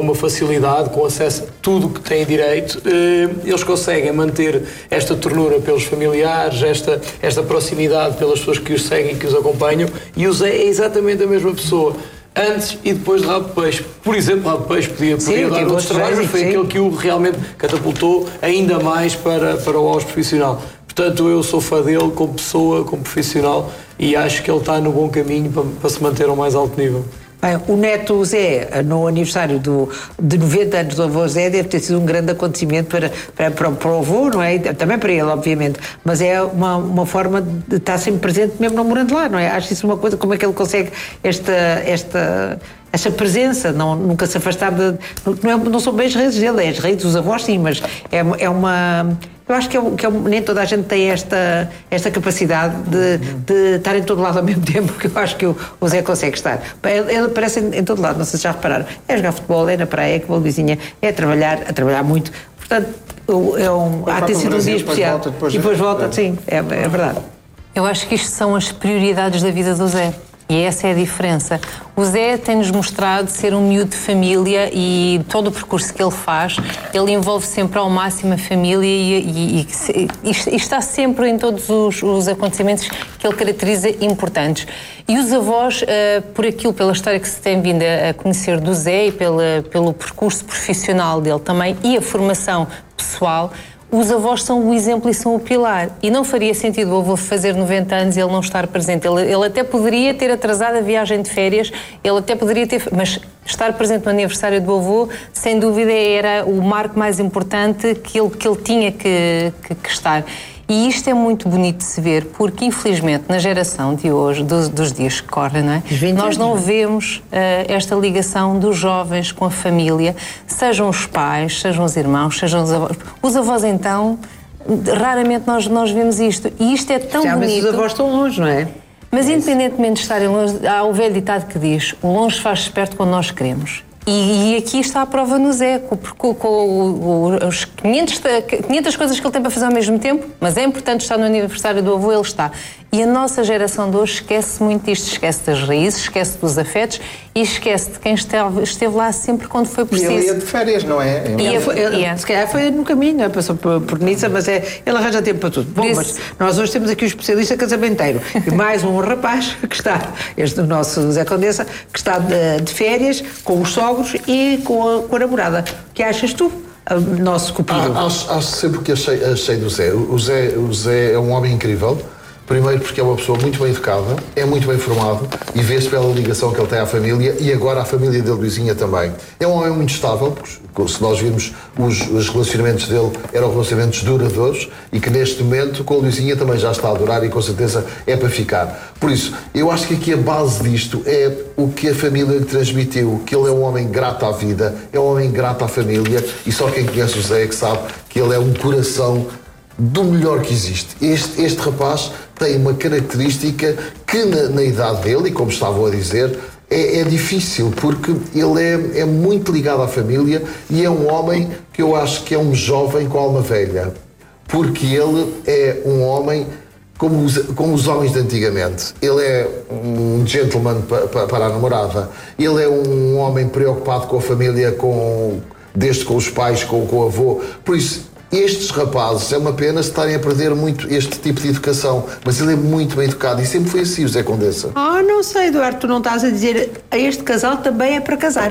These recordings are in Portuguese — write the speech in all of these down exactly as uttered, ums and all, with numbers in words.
alguma facilidade, com acesso a tudo que têm direito, eles conseguem manter esta ternura pelos familiares, esta, esta proximidade pelas pessoas que os seguem, que os acompanham, e o Zé é exatamente a mesma pessoa. Antes e depois de Rabo de Peixe. Por exemplo, Rabo de Peixe podia, podia sim, dar outros trabalhos, mas foi sim. aquele que o realmente catapultou ainda mais para, para o auge profissional. Portanto, eu sou fã dele como pessoa, como profissional, e acho que ele está no bom caminho para, para se manter ao mais alto nível. Bem, o neto Zé, no aniversário do, de noventa anos do avô Zé, deve ter sido um grande acontecimento para, para, para, para o avô, não é? Também para ele, obviamente, mas é uma, uma forma de estar sempre presente, mesmo não morando lá, não é? Acho isso uma coisa, como é que ele consegue esta, esta, esta presença, não, nunca se afastar de... Não, é, não são bem as raízes dele, é as raízes dos avós, sim, mas é, é uma... Eu acho que, é, que é, nem toda a gente tem esta, esta capacidade de, de estar em todo lado ao mesmo tempo, que eu acho que o, o Zé consegue estar. Ele, ele aparece em, em todo lado, não sei se já repararam. É jogar futebol, é na praia, é com a vizinha, é a trabalhar, a trabalhar muito. Portanto, é um, há de ter sido um dia especial. Depois volta, depois e depois volta, é. sim, é, é verdade. Eu acho que isto são as prioridades da vida do Zé. E essa é a diferença. O Zé tem-nos mostrado ser um miúdo de família e todo o percurso que ele faz, ele envolve sempre ao máximo a família e, e, e, e está sempre em todos os, os acontecimentos que ele caracteriza importantes. E os avós, uh, por aquilo, pela história que se tem vindo a conhecer do Zé e pela, pelo percurso profissional dele também e a formação pessoal, os avós são o exemplo e são o pilar. E não faria sentido o avô fazer noventa anos e ele não estar presente. Ele, ele até poderia ter atrasado a viagem de férias, ele até poderia ter... Mas estar presente no aniversário do avô, sem dúvida, era o marco mais importante que ele, que ele tinha que, que, que estar. E isto é muito bonito de se ver, porque, infelizmente, na geração de hoje, dos, dos dias que correm, não é? Nós não vemos uh, esta ligação dos jovens com a família, sejam os pais, sejam os irmãos, sejam os avós. Os avós, então, raramente nós, nós vemos isto. E isto é tão Já, bonito. Mas os avós estão longe, não é? Mas, independentemente de estarem longe, há o velho ditado que diz: o longe faz-se perto quando nós queremos. E, e aqui está a prova no Zé, com, com, com os quinhentos, quinhentas coisas que ele tem para fazer ao mesmo tempo, mas é importante estar no aniversário do avô, ele está. E a nossa geração de hoje esquece muito disto, esquece das raízes, esquece dos afetos e esquece de quem esteve, esteve lá sempre quando foi preciso. E ele ia de férias, não é? E ele, foi, ele, se calhar foi no caminho, é? Passou por, por Niça, mas é, ele arranja tempo para tudo. Bom, isso... mas nós hoje temos aqui o especialista casamenteiro e mais um rapaz que está, este nosso Zé Condessa, que está de, de férias com os sogros e com a, com a namorada. O que achas tu? O nosso cupido. Ah, acho, acho sempre que achei, achei do Zé. O, Zé. o Zé é um homem incrível. Primeiro porque é uma pessoa muito bem educada, é muito bem formado e vê-se pela ligação que ele tem à família e agora à família da Luizinha também. É um homem muito estável, porque se nós virmos os, os relacionamentos dele, eram relacionamentos duradouros e que neste momento com a Luizinha também já está a durar e com certeza é para ficar. Por isso, eu acho que aqui a base disto é o que a família lhe transmitiu, que ele é um homem grato à vida, é um homem grato à família e só quem conhece o Zé é que sabe que ele é um coração do melhor que existe. Este, este rapaz tem uma característica que na, na idade dele, e como estavam a dizer, é, é difícil, porque ele é, é muito ligado à família e é um homem que eu acho que é um jovem com alma velha, porque ele é um homem como os, como os homens de antigamente. Ele é um gentleman pa, pa, para a namorada, ele é um homem preocupado com a família, com, desde com os pais, com, com o avô. Por isso, estes rapazes, é uma pena estarem a perder muito este tipo de educação, mas ele é muito bem educado e sempre foi assim, o Zé Condessa. Ah, não sei, Eduardo, tu não estás a dizer a este casal também é para casar.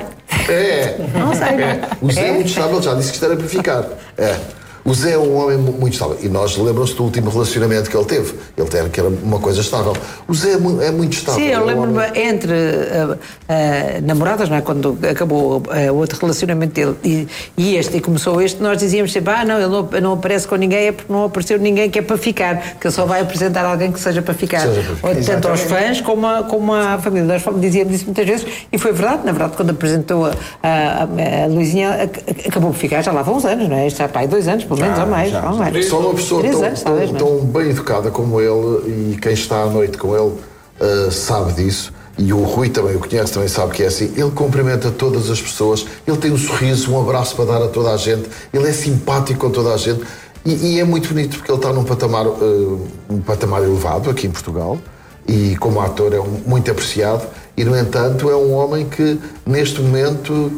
É. Não sei. É. O Zé é muito estável, já disse que isto era para ficar. É. O Zé é um homem muito estável. E nós lembram-se do último relacionamento que ele teve. Ele teve que era uma coisa estável. O Zé é muito, é muito estável. Sim, eu lembro-me é um homem... entre uh, uh, namoradas, não é? Quando acabou uh, o outro relacionamento dele e, e este, e começou este, nós dizíamos sempre: ah, não, ele não, não aparece com ninguém, é porque não apareceu ninguém que é para ficar, que ele só vai apresentar alguém que seja para ficar. Seja para ficar. Tanto aos fãs como a, como a família. Nós dizíamos isso muitas vezes e foi verdade. Na verdade, quando apresentou a, a, a, a Luizinha, acabou por ficar, já lá vão uns anos, não é? Já está aí dois anos, pelo menos, ou mais. Já. Só uma pessoa tão, anos, tão, talvez, tão bem educada como ele, e quem está à noite com ele uh, sabe disso, e o Rui também o conhece, também sabe que é assim. Ele cumprimenta todas as pessoas, ele tem um sorriso, um abraço para dar a toda a gente, ele é simpático com toda a gente e, e é muito bonito porque ele está num patamar, uh, um patamar elevado aqui em Portugal e como ator é um, muito apreciado e, no entanto, é um homem que neste momento